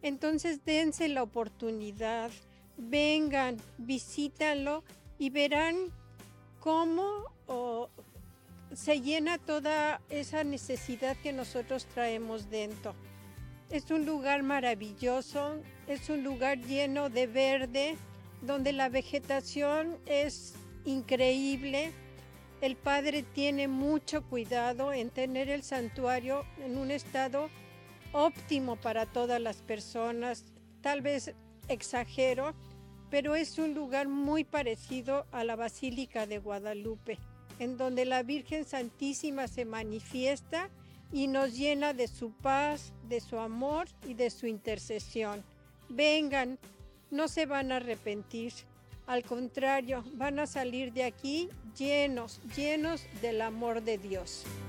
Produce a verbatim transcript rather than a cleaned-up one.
Entonces, dense la oportunidad, vengan, visítanlo y verán cómo, oh, se llena toda esa necesidad que nosotros traemos dentro. Es un lugar maravilloso, es un lugar lleno de verde, donde la vegetación es increíble. El Padre tiene mucho cuidado en tener el santuario en un estado óptimo para todas las personas. Tal vez exagero, pero es un lugar muy parecido a la Basílica de Guadalupe, en donde la Virgen Santísima se manifiesta y nos llena de su paz, de su amor y de su intercesión. Vengan, no se van a arrepentir. Al contrario, van a salir de aquí llenos, llenos del amor de Dios.